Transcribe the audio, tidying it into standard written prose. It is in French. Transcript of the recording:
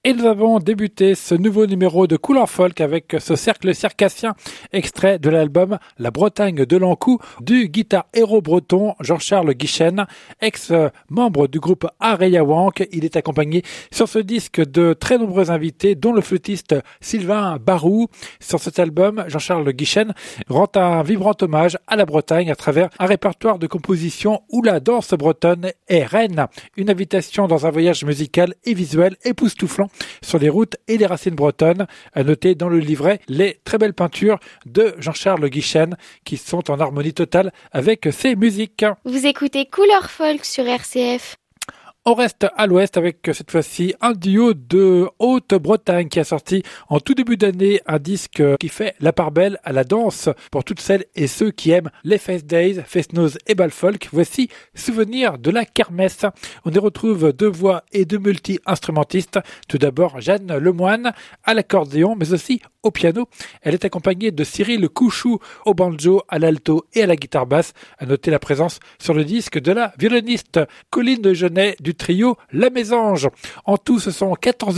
Et nous avons débuté ce nouveau numéro de Couleur Folk avec ce cercle circassien, extrait de l'album La Bretagne de l'Ankou du guitare héros breton Jean-Charles Guichen, ex-membre du groupe Areyawank. Il est accompagné sur ce disque de très nombreux invités, dont le flûtiste Sylvain Barou. Sur cet album, Jean-Charles Guichen rend un vibrant hommage à la Bretagne à travers un répertoire de compositions où la danse bretonne est reine. Une invitation dans un voyage musical et visuel époustouflant sur les routes et les racines bretonnes. À noter dans le livret les très belles peintures de Jean-Charles Guichen qui sont en harmonie totale avec ses musiques. Vous écoutez Couleur Folk sur RCF. On reste à l'ouest avec cette fois-ci un duo de Haute-Bretagne qui a sorti en tout début d'année un disque qui fait la part belle à la danse pour toutes celles et ceux qui aiment les Fest Days, Fest-Noz et Bal Folk. Voici Souvenir de la Kermesse. On y retrouve deux voix et deux multi-instrumentistes. Tout d'abord Jeanne Lemoine à l'accordéon mais aussi au piano. Elle est accompagnée de Cyril Couchou au banjo, à l'alto et à la guitare basse. À noter la présence sur le disque de la violoniste Colline Genet du trio La Mésange. En tout, ce sont 14